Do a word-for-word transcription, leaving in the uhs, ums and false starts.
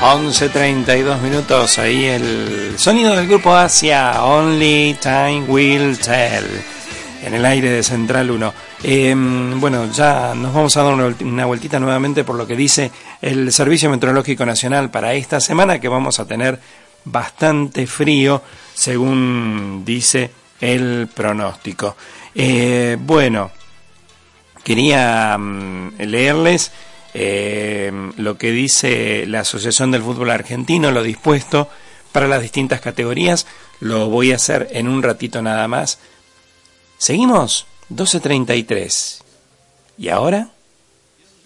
once treinta y dos minutos, ahí el sonido del grupo Asia, Only Time Will Tell, en el aire de Central uno. Eh, bueno, ya nos vamos a dar una, una vueltita nuevamente por lo que dice el Servicio Meteorológico Nacional para esta semana, que vamos a tener bastante frío, según dice el pronóstico. Eh, bueno, quería um, leerles Eh, lo que dice la Asociación del Fútbol Argentino, lo dispuesto para las distintas categorías. Lo voy a hacer en un ratito nada más. Seguimos, doce treinta y tres. ¿Y ahora?